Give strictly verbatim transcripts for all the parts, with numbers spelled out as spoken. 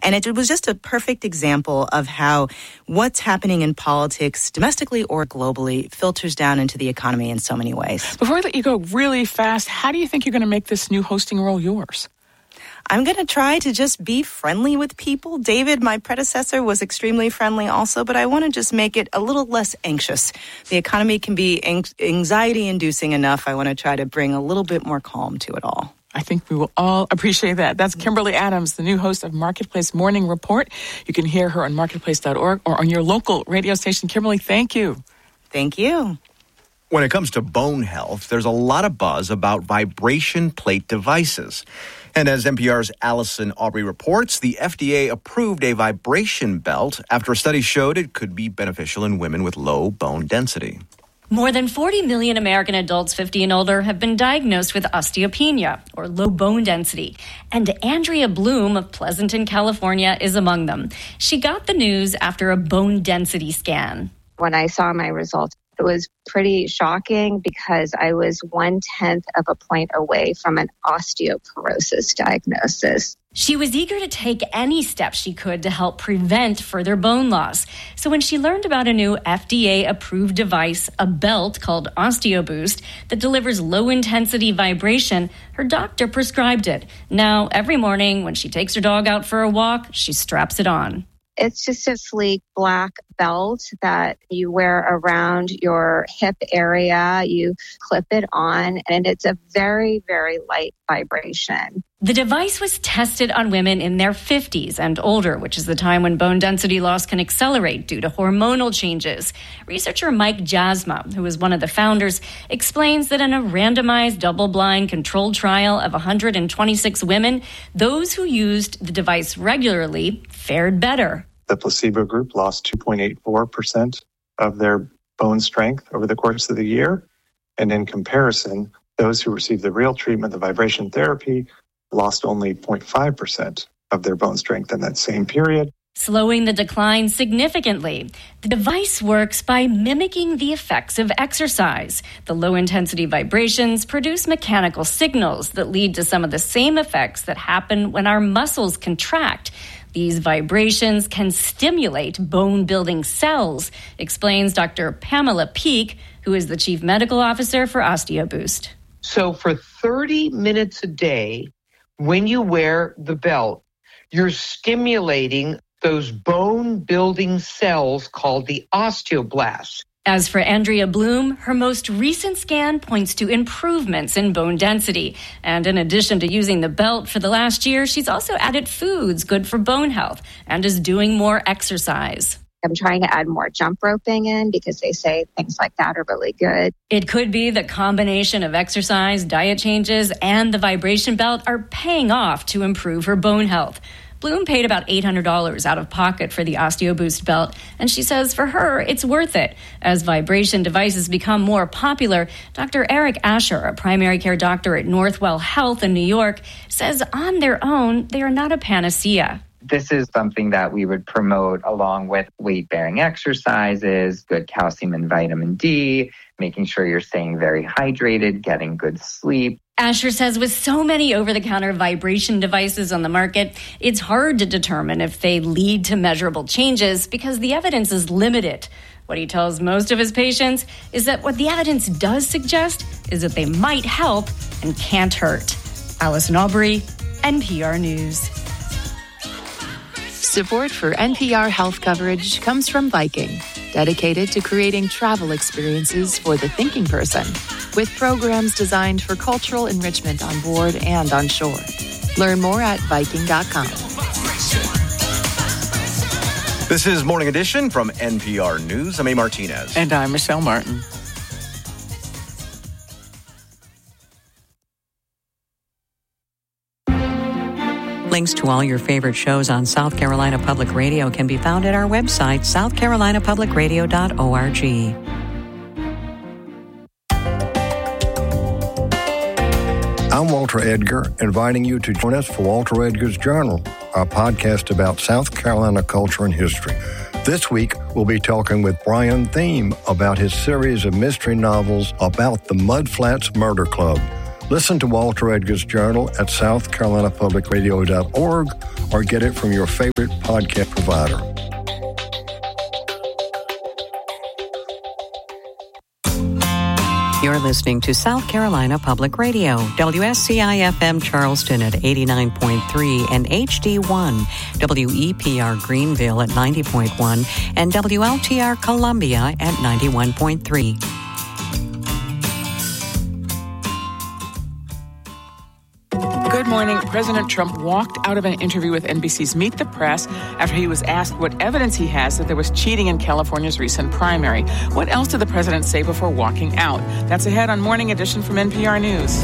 And it was just a perfect example of how what's happening in politics, domestically or globally, filters down into the economy in so many ways. Before I let you go really fast, how do you think you're going to make this new hosting role yours? I'm going to try to just be friendly with people. David, my predecessor, was extremely friendly also, but I want to just make it a little less anxious. The economy can be anxiety-inducing enough. I want to try to bring a little bit more calm to it all. I think we will all appreciate that. That's Kimberly Adams, the new host of Marketplace Morning Report. You can hear her on marketplace dot org or on your local radio station. Kimberly, thank you. Thank you. When it comes to bone health, there's a lot of buzz about vibration plate devices. And as N P R's Allison Aubrey reports, the F D A approved a vibration belt after a study showed it could be beneficial in women with low bone density. More than forty million American adults fifty and older have been diagnosed with osteopenia, or low bone density. And Andrea Bloom of Pleasanton, California, is among them. She got the news after a bone density scan. When I saw my results, it was pretty shocking because I was one-tenth of a point away from an osteoporosis diagnosis. She was eager to take any steps she could to help prevent further bone loss. So when she learned about a new F D A-approved device, a belt called OsteoBoost, that delivers low-intensity vibration, her doctor prescribed it. Now, every morning when she takes her dog out for a walk, she straps it on. It's just a sleek black belt that you wear around your hip area. You clip it on, and it's a very, very light vibration. The device was tested on women in their fifties and older, which is the time when bone density loss can accelerate due to hormonal changes. Researcher Mike Jasma, who is one of the founders, explains that in a randomized, double-blind, controlled trial of one hundred twenty-six women, those who used the device regularly fared better. The placebo group lost two point eight four percent of their bone strength over the course of the year. And in comparison, those who received the real treatment, the vibration therapy, lost only zero point five percent of their bone strength in that same period, slowing the decline significantly. The device works by mimicking the effects of exercise. The low-intensity vibrations produce mechanical signals that lead to some of the same effects that happen when our muscles contract. These vibrations can stimulate bone-building cells, explains Doctor Pamela Peak, who is the Chief Medical Officer for OsteoBoost. So for thirty minutes a day, when you wear the belt, you're stimulating those bone-building cells called the osteoblasts. As for Andrea Bloom, her most recent scan points to improvements in bone density. And in addition to using the belt for the last year, she's also added foods good for bone health and is doing more exercise. I'm trying to add more jump roping in because they say things like that are really good. It could be the combination of exercise, diet changes, and the vibration belt are paying off to improve her bone health. Bloom paid about eight hundred dollars out of pocket for the OsteoBoost belt, and she says for her, it's worth it. As vibration devices become more popular, Doctor Eric Asher, a primary care doctor at Northwell Health in New York, says on their own, they are not a panacea. This is something that we would promote along with weight-bearing exercises, good calcium and vitamin D, making sure you're staying very hydrated, getting good sleep. Asher says with so many over-the-counter vibration devices on the market, it's hard to determine if they lead to measurable changes because the evidence is limited. What he tells most of his patients is that what the evidence does suggest is that they might help and can't hurt. Allison Aubrey, N P R News. Support for N P R health coverage comes from Viking, dedicated to creating travel experiences for the thinking person, with programs designed for cultural enrichment on board and on shore. Learn more at Viking dot com. This is Morning Edition from N P R News. I'm A. Martinez. And I'm Michelle Martin. Links to all your favorite shows on South Carolina Public Radio can be found at our website, south carolina public radio dot org. I'm Walter Edgar, inviting you to join us for Walter Edgar's Journal, our podcast about South Carolina culture and history. This week, we'll be talking with Brian Thiem about his series of mystery novels about the Mud Flats Murder Club. Listen to Walter Edgar's Journal at south carolina public radio dot org or get it from your favorite podcast provider. You're listening to South Carolina Public Radio, W S C I F M Charleston at eighty-nine point three and H D one, W E P R Greenville at ninety point one, and W L T R Columbia at ninety-one point three. Good morning. President Trump walked out of an interview with N B C's Meet the Press after he was asked what evidence he has that there was cheating in California's recent primary. What else did the president say before walking out? That's ahead on Morning Edition from N P R News.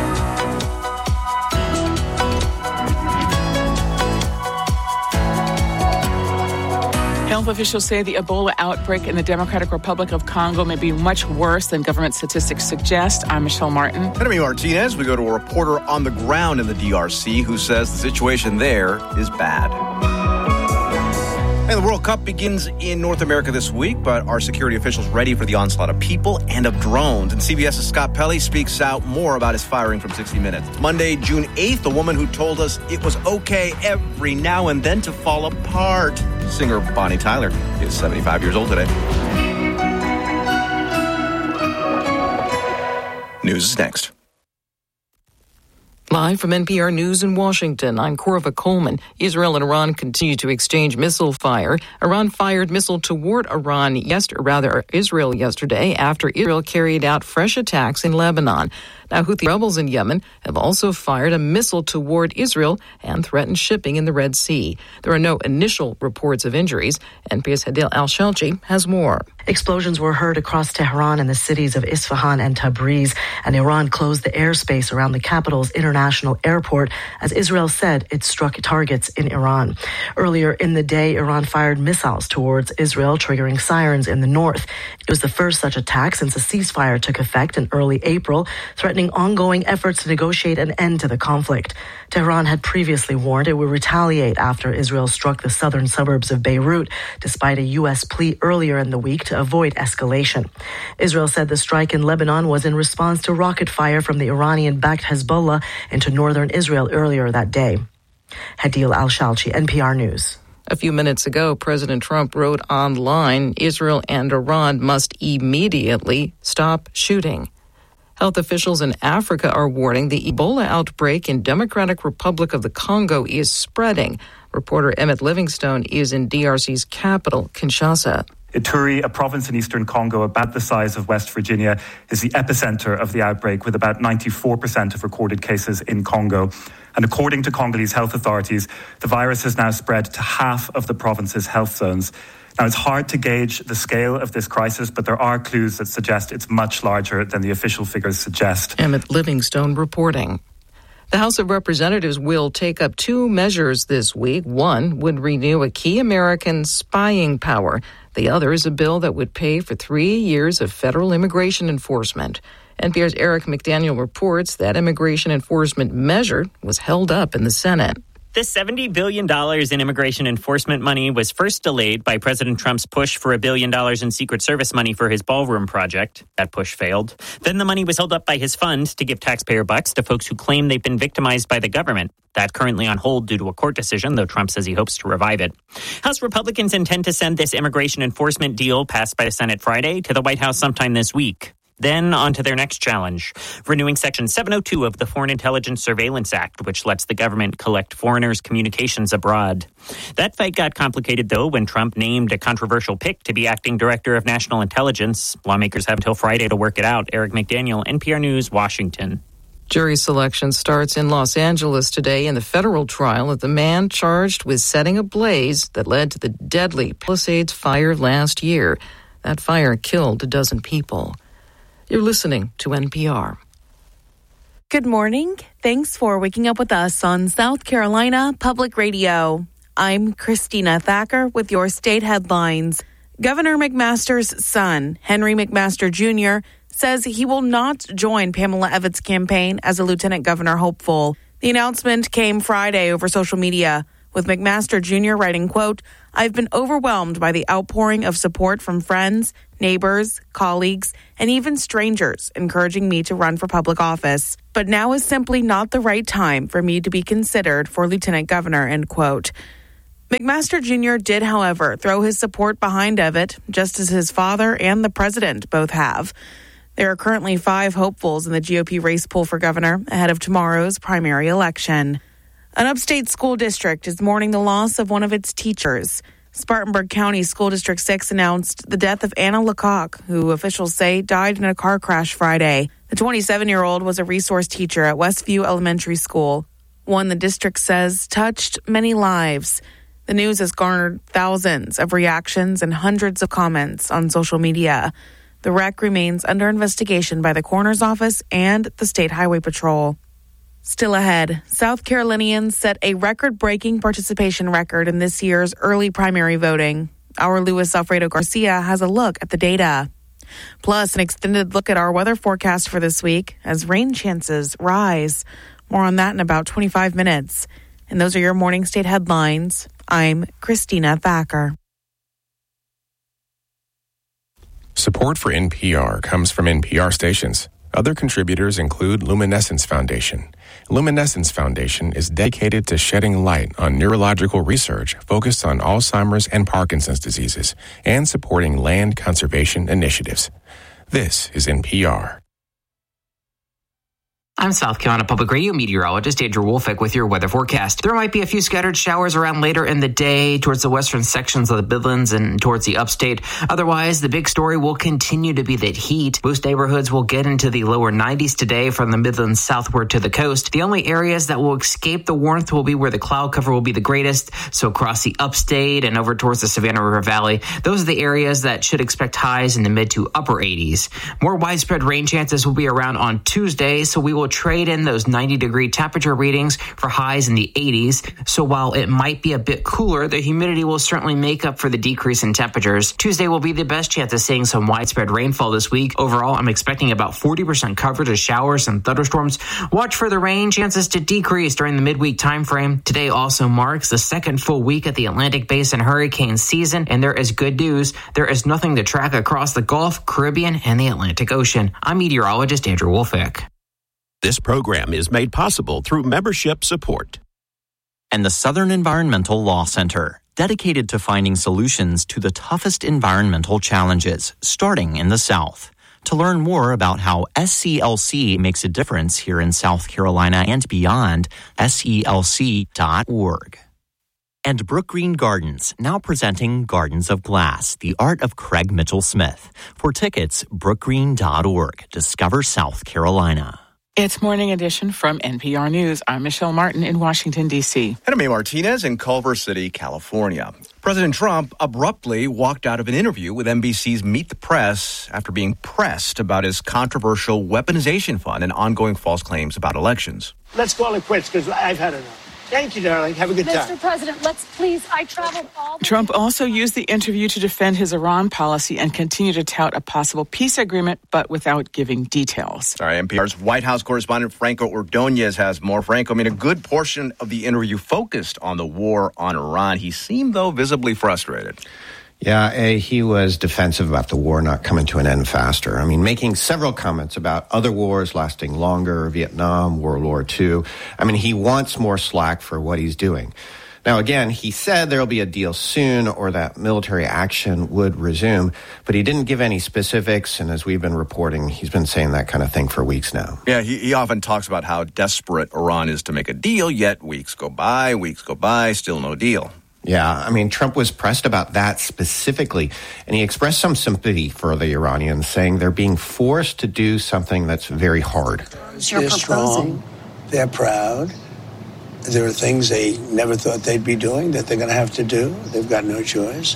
Health officials say the Ebola outbreak in the Democratic Republic of Congo may be much worse than government statistics suggest. I'm Michelle Martin. And I'm Martinez. We go to a reporter on the ground in the D R C who says the situation there is bad. And the World Cup begins in North America this week, but are security officials ready for the onslaught of people and of drones? And CBS's Scott Pelley speaks out more about his firing from sixty minutes. Monday, June eighth, the woman who told us it was okay every now and then to fall apart. Singer Bonnie Tyler is seventy-five years old today. News is next. Live from N P R News in Washington, I'm Corva Coleman. Israel and Iran continue to exchange missile fire. Iran fired missile toward Iran, yesterday, rather Israel yesterday, after Israel carried out fresh attacks in Lebanon. Now, Houthi rebels in Yemen have also fired a missile toward Israel and threatened shipping in the Red Sea. There are no initial reports of injuries. N P R's Hadil Al-Shalchi has more. Explosions were heard across Tehran and the cities of Isfahan and Tabriz, and Iran closed the airspace around the capital's international airport as Israel said it struck targets in Iran. Earlier in the day, Iran fired missiles towards Israel, triggering sirens in the north. It was the first such attack since a ceasefire took effect in early April, threatening ongoing efforts to negotiate an end to the conflict. Tehran had previously warned it would retaliate after Israel struck the southern suburbs of Beirut, despite a U S plea earlier in the week to avoid escalation. Israel said the strike in Lebanon was in response to rocket fire from the Iranian-backed Hezbollah into northern Israel earlier that day. Hadil Al-Shalchi, N P R News. A few minutes ago, President Trump wrote online, Israel and Iran must immediately stop shooting. Health officials in Africa are warning the Ebola outbreak in Democratic Republic of the Congo is spreading. Reporter Emmett Livingstone is in D R C's capital, Kinshasa. Ituri, a province in eastern Congo about the size of West Virginia, is the epicenter of the outbreak, with about ninety-four percent of recorded cases in Congo. And according to Congolese health authorities, the virus has now spread to half of the province's health zones. Now, it's hard to gauge the scale of this crisis, but there are clues that suggest it's much larger than the official figures suggest. Emmett Livingstone reporting. The House of Representatives will take up two measures this week. One would renew a key American spying power. The other is a bill that would pay for three years of federal immigration enforcement. N P R's Eric McDaniel reports that immigration enforcement measure was held up in the Senate. The seventy billion dollars in immigration enforcement money was first delayed by President Trump's push for a billion dollars in Secret Service money for his ballroom project. That push failed. Then the money was held up by his fund to give taxpayer bucks to folks who claim they've been victimized by the government. That's currently on hold due to a court decision, though Trump says he hopes to revive it. House Republicans intend to send this immigration enforcement deal passed by the Senate Friday to the White House sometime this week. Then on to their next challenge, renewing Section seven oh two of the Foreign Intelligence Surveillance Act, which lets the government collect foreigners' communications abroad. That fight got complicated, though, when Trump named a controversial pick to be acting director of national intelligence. Lawmakers have until Friday to work it out. Eric McDaniel, N P R News, Washington. Jury selection starts in Los Angeles today in the federal trial of the man charged with setting a blaze that led to the deadly Palisades fire last year. That fire killed a dozen people. You're listening to N P R. Good morning. Thanks for waking up with us on South Carolina Public Radio. I'm Christina Thacker with your state headlines. Governor McMaster's son, Henry McMaster Junior, says he will not join Pamela Evans' campaign as a lieutenant governor hopeful. The announcement came Friday over social media. with McMaster Junior writing, quote, "I've been overwhelmed by the outpouring of support from friends, neighbors, colleagues, and even strangers encouraging me to run for public office. But now is simply not the right time for me to be considered for lieutenant governor," end quote. McMaster Junior did, however, throw his support behind Evett, just as his father and the president both have. There are currently five hopefuls in the G O P race pool for governor ahead of tomorrow's primary election. An upstate school district is mourning the loss of one of its teachers. Spartanburg County School District six announced the death of Anna Lecoq, who officials say died in a car crash Friday. The twenty-seven-year-old was a resource teacher at Westview Elementary School, one the district says touched many lives. The news has garnered thousands of reactions and hundreds of comments on social media. The wreck remains under investigation by the coroner's office and the State Highway Patrol. Still ahead, South Carolinians set a record-breaking participation record in this year's early primary voting. Our Luis Alfredo Garcia has a look at the data. Plus, an extended look at our weather forecast for this week as rain chances rise. More on that in about twenty-five minutes. And those are your morning state headlines. I'm Christina Thacker. Support for N P R comes from N P R stations. Other contributors include Luminescence Foundation. Luminescence Foundation is dedicated to shedding light on neurological research focused on Alzheimer's and Parkinson's diseases and supporting land conservation initiatives. This is N P R. I'm South Carolina Public Radio meteorologist Andrew Wolfick with your weather forecast. There might be a few scattered showers around later in the day towards the western sections of the Midlands and towards the upstate. Otherwise, the big story will continue to be that heat. Most neighborhoods will get into the lower nineties today from the Midlands southward to the coast. The only areas that will escape the warmth will be where the cloud cover will be the greatest. So across the upstate and over towards the Savannah River Valley, those are the areas that should expect highs in the mid to upper eighties. More widespread rain chances will be around on Tuesday, so we will trade in those ninety degree temperature readings for highs in the eighties. So while it might be a bit cooler, the humidity will certainly make up for the decrease in temperatures. Tuesday will be the best chance of seeing some widespread rainfall this week. Overall, I'm expecting about forty percent coverage of showers and thunderstorms. Watch for the rain chances to decrease during the midweek time frame. Today also marks the second full week at the Atlantic Basin hurricane season, and there is good news. There is nothing to track across the Gulf, Caribbean, and the Atlantic Ocean. I'm meteorologist Andrew Wolfick. This program is made possible through membership support. And the Southern Environmental Law Center, dedicated to finding solutions to the toughest environmental challenges, starting in the South. To learn more about how S C L C makes a difference here in South Carolina and beyond, S E L C dot org. And Brook Green Gardens, now presenting Gardens of Glass, the art of Craig Mitchell Smith. For tickets, brook green dot org. Discover South Carolina. It's Morning Edition from N P R News. I'm Michelle Martin in Washington, D C. And I'm May Martinez in Culver City, California. President Trump abruptly walked out of an interview with N B C's Meet the Press after being pressed about his controversial weaponization fund and ongoing false claims about elections. Let's call it quits because I've had enough. Thank you, darling. Have a good time. Mister President, let's please, I traveled all the Trump also used the interview to defend his Iran policy and continue to tout a possible peace agreement, but without giving details. All right, N P R's White House correspondent Franco Ordonez has more. Franco, I mean, a good portion of the interview focused on the war on Iran. He seemed, though, visibly frustrated. Yeah, uh, he was defensive about the war not coming to an end faster. I mean, making several comments about other wars lasting longer, Vietnam, World War Two. I mean, he wants more slack for what he's doing. Now, again, he said there'll be a deal soon or that military action would resume, but he didn't give any specifics. And as we've been reporting, he's been saying that kind of thing for weeks now. Yeah, he, he often talks about how desperate Iran is to make a deal, yet weeks go by, weeks go by, still no deal. Yeah, I mean, Trump was pressed about that specifically, and he expressed some sympathy for the Iranians, saying they're being forced to do something that's very hard. They're strong, they're proud. There are things they never thought they'd be doing that they're going to have to do. They've got no choice.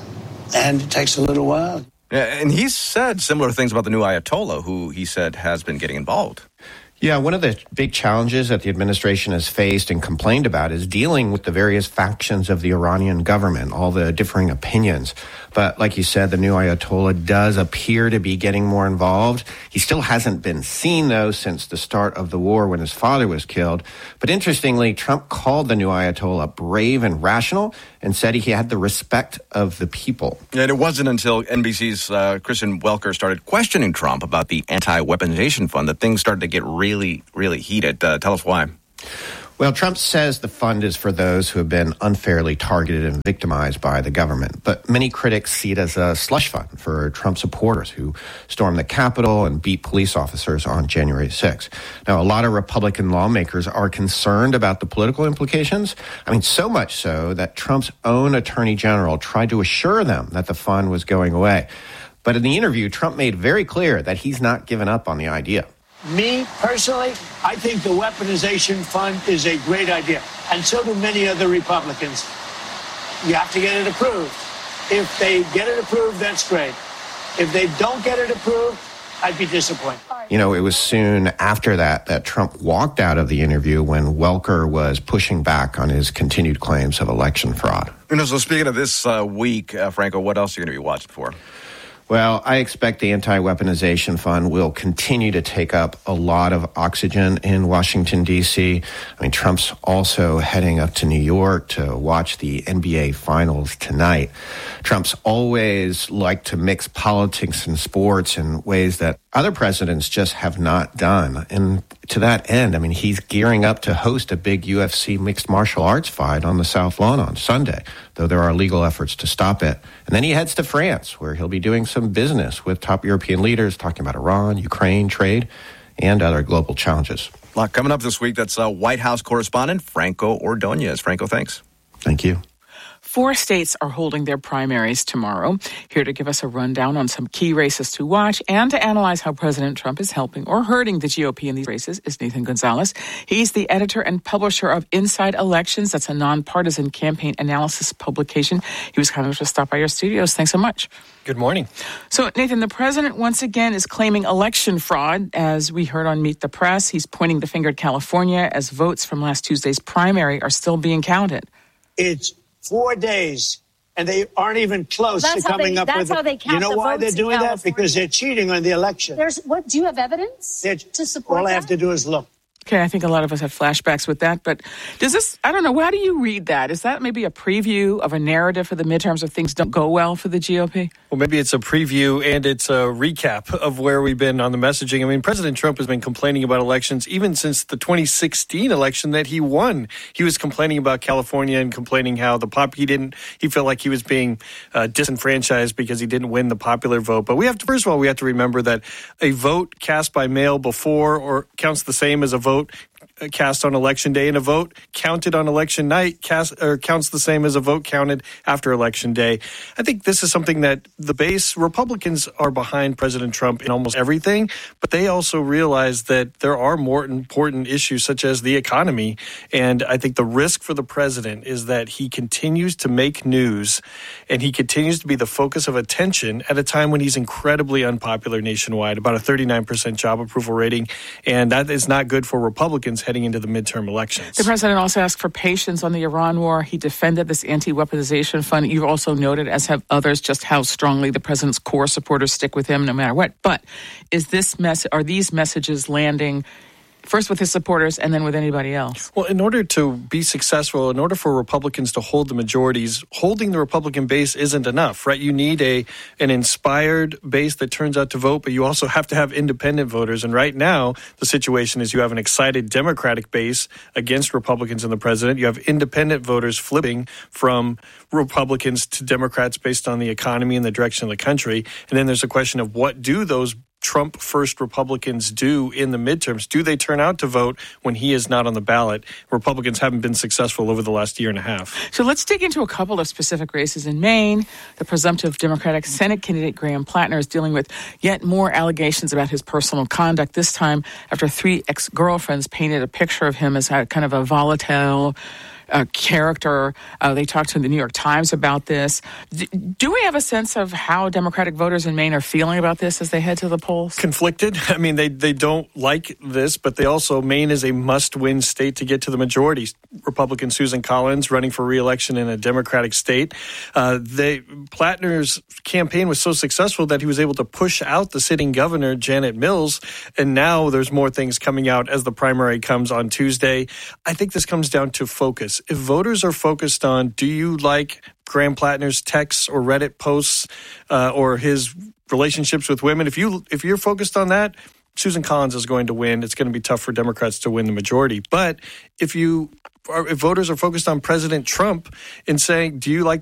And it takes a little while. Yeah, and he's said similar things about the new Ayatollah, who he said has been getting involved. Yeah, one of the big challenges that the administration has faced and complained about is dealing with the various factions of the Iranian government, all the differing opinions. But like you said, the new Ayatollah does appear to be getting more involved. He still hasn't been seen, though, since the start of the war when his father was killed. But interestingly, Trump called the new Ayatollah brave and rational and said he had the respect of the people. And it wasn't until N B C's uh, Kristen Welker started questioning Trump about the anti-weaponization fund that things started to get really, really heated. Uh, tell us why. Well, Trump says the fund is for those who have been unfairly targeted and victimized by the government. But many critics see it as a slush fund for Trump supporters who stormed the Capitol and beat police officers on January sixth. Now, a lot of Republican lawmakers are concerned about the political implications. I mean, so much so that Trump's own attorney general tried to assure them that the fund was going away. But in the interview, Trump made very clear that he's not given up on the idea. Me, personally, I think the weaponization fund is a great idea. And so do many other Republicans. You have to get it approved. If they get it approved, that's great. If they don't get it approved, I'd be disappointed. You know, it was soon after that that Trump walked out of the interview when Welker was pushing back on his continued claims of election fraud. You know, so speaking of this uh, week, uh, Franco, what else are you going to be watching for? Well, I expect the anti-weaponization fund will continue to take up a lot of oxygen in Washington, D C. I mean, Trump's also heading up to New York to watch the N B A Finals tonight. Trump's always liked to mix politics and sports in ways that other presidents just have not done. And to that end, I mean, he's gearing up to host a big U F C mixed martial arts fight on the South Lawn on Sunday, though there are legal efforts to stop it. And then he heads to France, where he'll be doing some business with top European leaders, talking about Iran, Ukraine, trade, and other global challenges. A lot coming up this week. That's uh, White House correspondent Franco Ordonez. Franco, thanks. Thank you. Four states are holding their primaries tomorrow. Here to give us a rundown on some key races to watch and to analyze how President Trump is helping or hurting the G O P in these races is Nathan Gonzalez. He's the editor and publisher of Inside Elections. That's a nonpartisan campaign analysis publication. He was kind enough to stop by your studios. Thanks so much. Good morning. So, Nathan, the president once again is claiming election fraud. As we heard on Meet the Press, he's pointing the finger at California as votes from last Tuesday's primary are still being counted. It's four days, and they aren't even close that's to coming they, up that's with how it. they count You know the why votes they're doing in that? Because they're cheating on the election. There's what? Do you have evidence They're, to support all that? I have to do is look. Okay, I think a lot of us have flashbacks with that, but does this, I don't know, how do you read that? Is that maybe a preview of a narrative for the midterms if things don't go well for the G O P? Well, maybe it's a preview and it's a recap of where we've been on the messaging. I mean, President Trump has been complaining about elections even since the twenty sixteen election that he won. He was complaining about California and complaining how the pop, he didn't, he felt like he was being uh, disenfranchised because he didn't win the popular vote. But we have to, first of all, we have to remember that a vote cast by mail before or counts the same as a vote cast on election day, and a vote counted on election night cast or counts the same as a vote counted after election day. I think this is something that the base Republicans are behind President Trump in almost everything, but they also realize that there are more important issues such as the economy. And I think the risk for the president is that he continues to make news and he continues to be the focus of attention at a time when he's incredibly unpopular nationwide, about a thirty-nine percent job approval rating. And that is not good for Republicans heading into the midterm elections. The president also asked for patience on the Iran war. He defended this anti-weaponization fund. You've also noted, as have others, just how strongly the president's core supporters stick with him no matter what. But is this mess? Are these messages landing first with his supporters and then with anybody else? Well, in order to be successful, in order for Republicans to hold the majorities, holding the Republican base isn't enough, right? You need a an inspired base that turns out to vote, but you also have to have independent voters. And right now, the situation is you have an excited Democratic base against Republicans and the president. You have independent voters flipping from Republicans to Democrats based on the economy and the direction of the country. And then there's a question of what do those Trump-first Republicans do in the midterms? Do they turn out to vote when he is not on the ballot? Republicans haven't been successful over the last year and a half. So let's dig into a couple of specific races in Maine. The presumptive Democratic Senate candidate Graham Plattner is dealing with yet more allegations about his personal conduct, this time after three ex-girlfriends painted a picture of him as kind of a volatile uh, character. Uh, they talked to the New York Times about this. D- do we have a sense of how Democratic voters in Maine are feeling about this as they head to the polls? Conflicted. I mean, they, they don't like this, but they also, Maine is a must-win state to get to the majority. Republican Susan Collins running for re-election in a Democratic state. Uh, they, Plattner's campaign was so successful that he was able to push out the sitting governor, Janet Mills, and now there's more things coming out as the primary comes on Tuesday. I think this comes down to focus. If voters are focused on, do you like Graham Plattner's texts or Reddit posts uh, or his relationships with women, if you if you're focused on that, Susan Collins is going to win. It's going to be tough for Democrats to win the majority. But if you are, if voters are focused on President Trump and saying, do you like